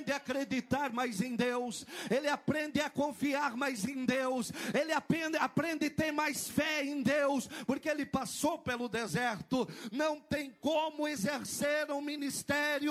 aprende a acreditar mais em Deus, ele aprende a confiar mais em Deus, ele aprende a ter mais fé em Deus, porque ele passou pelo deserto. Não tem como exercer um ministério